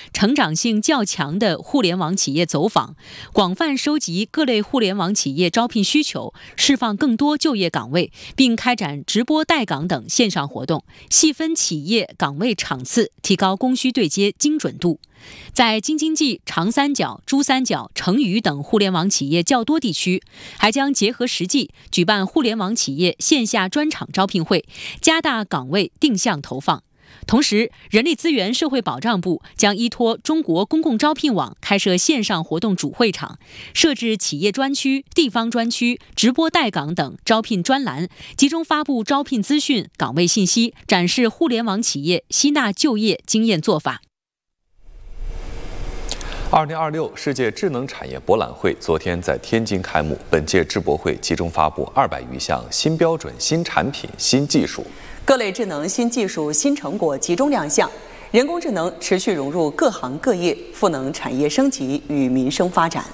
成长性较强的互联网企业走访，广泛收集各类互联网企业招聘需求，释放更多就业岗位，并开展直播带岗等线上活动，细分企业岗位场次，提高供需对接精准度。在京津冀、长三角、珠三角、成渝等互联网企业较多地区，还将结合实际举办互联网企业线下专场招聘会，加大岗位定向投放。同时，人力资源社会保障部将依托中国公共招聘网开设线上活动主会场，设置企业专区、地方专区、直播带岗等招聘专栏，集中发布招聘资讯、岗位信息，展示互联网企业吸纳就业经验做法。 2026世界智能产业博览会昨天在天津开幕。本届智博会集中发布200余项新标准、新产品、新技术， 各类智能新技术、新成果集中亮相。人工智能持续融入各行各业，赋能产业升级与民生发展。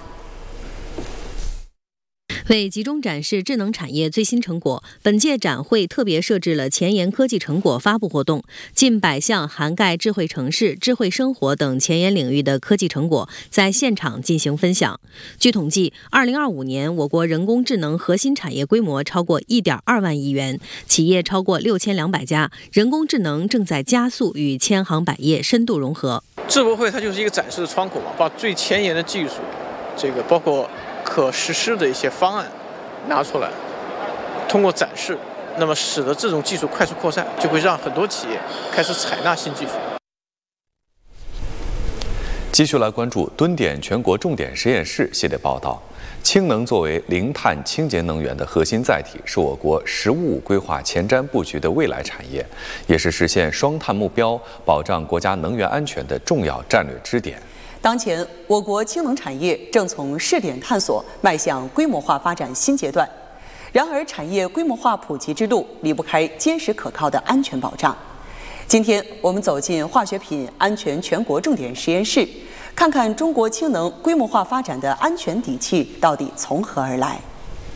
为集中展示智能产业最新成果，本届展会特别设置了前沿科技成果发布活动，近100项涵盖智慧城市、智慧生活等前沿领域的科技成果在现场进行分享。据统计，2025年我国人工智能核心产业规模超过1.2万亿元，企业超过6200家，人工智能正在加速与千行百业深度融合。 智博会它就是一个展示的窗口嘛，把最前沿的技术，包括可实施的一些方案拿出来，通过展示，那么使得这种技术快速扩散，就会让很多企业开始采纳新技术。 继续来关注蹲点全国重点实验室系列报道。氢能作为零碳清洁能源的核心载体，是我国“十五五”规划前瞻布局的未来产业，也是实现双碳目标、保障国家能源安全的重要战略支点。 当前，我国氢能产业正从试点探索迈向规模化发展新阶段。然而，产业规模化普及之路离不开坚实可靠的安全保障。今天，我们走进化学品安全全国重点实验室，看看中国氢能规模化发展的安全底气到底从何而来。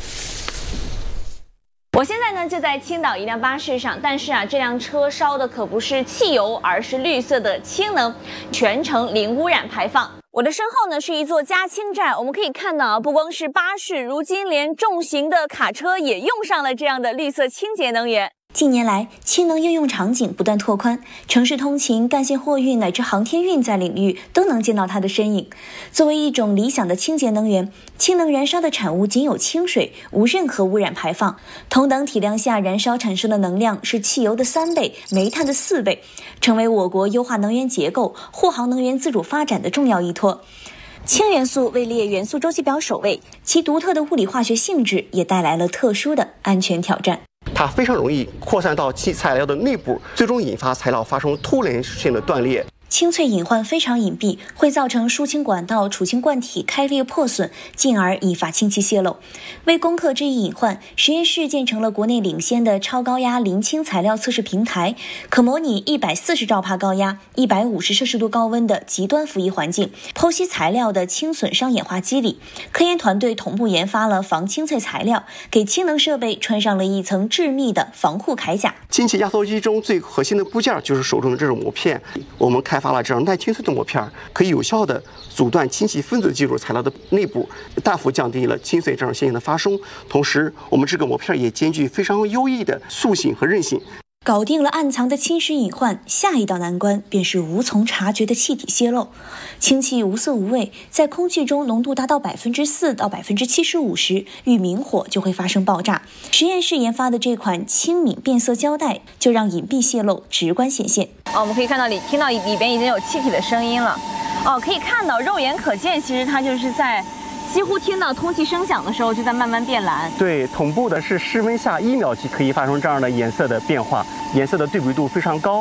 我现在呢就在青岛一辆巴士上，但是这辆车烧的可不是汽油，而是绿色的氢能，全程零污染排放。我的身后呢是一座加氢站，我们可以看到不光是巴士，如今连重型的卡车也用上了这样的绿色清洁能源。 近年来，氢能应用场景不断拓宽，城市通勤、干线货运乃至航天运载领域都能见到它的身影。作为一种理想的清洁能源，氢能燃烧的产物仅有清水，无任何污染排放。同等体量下燃烧产生的能量是汽油的3倍，煤炭的4倍，成为我国优化能源结构、护航能源自主发展的重要依托。氢元素位列元素周期表首位，其独特的物理化学性质也带来了特殊的安全挑战。 它非常容易扩散到其材料的内部，最终引发材料发生突然性的断裂。 清萃隐患非常隐蔽，会造成输氢管道、储氢罐体开裂破损，进而引发氢气泄漏。为攻克这一隐患，实验室建成了国内领先的超高压磷氢材料测试平台，可模拟140兆帕高压、150摄氏度高温的极端服役环境，剖析材料的氢损伤演化机理。科研团队同步研发了防清萃材料，给氢能设备穿上了一层致密的防护铠甲。 氢气压缩机中最核心的部件就是手中的这种膜片，我们开发了这样耐清萃的膜片，可以有效的阻断氢气分子进入材料的内部，大幅降低了清萃这种现象的发生。同时，我们这个膜片也兼具非常优异的塑性和韧性。 搞定了暗藏的侵蚀隐患，下一道难关便是无从察觉的气体泄漏。氢气无色无味，在空气中浓度达到4%到75%时，遇明火就会发生爆炸。实验室研发的这款轻敏变色胶带，就让隐蔽泄漏直观显现。 我们可以看到听到里边已经有气体的声音了。可以看到肉眼可见，其实它就是在几乎听到通气声响的时候就在慢慢变蓝。 对，同步的是室温下1秒即可以发生这样的颜色的变化，颜色的对比度非常高。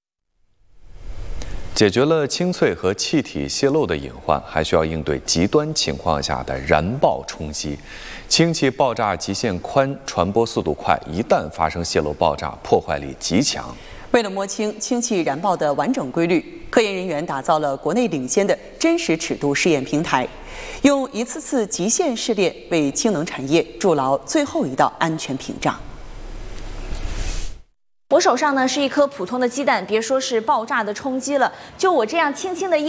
解决了清萃和气体泄漏的隐患，还需要应对极端情况下的燃爆冲击。氢气爆炸极限宽，传播速度快，一旦发生泄漏爆炸，破坏力极强。 为了摸清氢气燃爆的完整规律，科研人员打造了国内领先的真实尺度试验平台，用一次次极限试炼为氢能产业筑牢最后一道安全屏障。 我手上呢是一颗普通的鸡蛋，别说是爆炸的冲击了，就我这样轻轻的